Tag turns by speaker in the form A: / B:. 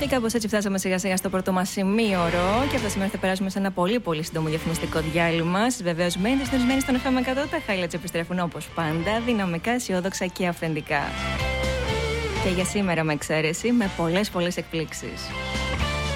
A: Και κάπως έτσι φτάσαμε σιγά σιγά στο πρώτο μας σημείωρο. Και αυτά σήμερα θα περάσουμε σε ένα πολύ πολύ σύντομο διαφημιστικό διάλειμμα. Στις βεβαίως μένετε συντονισμένοι στον FM 100. Τα highlights επιστρέφουν όπως πάντα, δυναμικά, αισιόδοξα και αυθεντικά. Και για σήμερα με εξαίρεση, με πολλές εκπλήξεις.